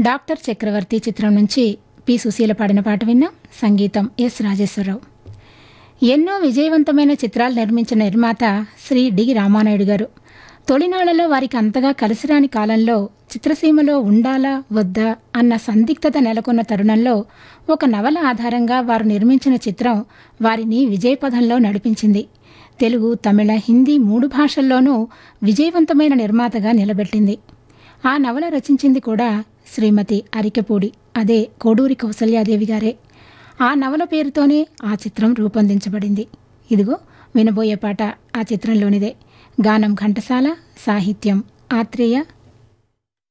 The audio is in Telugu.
డాక్టర్ చక్రవర్తి చిత్రం నుంచి పి సుశీల పాడిన పాట విన్నాం. సంగీతం ఎస్ రాజేశ్వరరావు. ఎన్నో విజయవంతమైన చిత్రాలు నిర్మించిన నిర్మాత శ్రీ డి రామానాయుడు గారు. తొలినాళ్లలో వారికి అంతగా కలిసిరాని కాలంలో చిత్రసీమలో ఉండాలా వద్దా అన్న సందిగ్ధత నెలకొన్న తరుణంలో ఒక నవల ఆధారంగా వారు నిర్మించిన చిత్రం వారిని విజయపథంలో నడిపించింది. తెలుగు, తమిళ, హిందీ 3 భాషల్లోనూ విజయవంతమైన నిర్మాతగా నిలబెట్టింది. ఆ నవల రచించింది కూడా శ్రీమతి అరికెపూడి, అదే కోడూరి కౌసల్యాదేవి గారే. ఆ నవల పేరుతోనే ఆ చిత్రం రూపొందించబడింది. ఇదిగో వినబోయే పాట ఆ చిత్రంలోనిదే. గానం ఘంటసాల, సాహిత్యం ఆత్రేయ,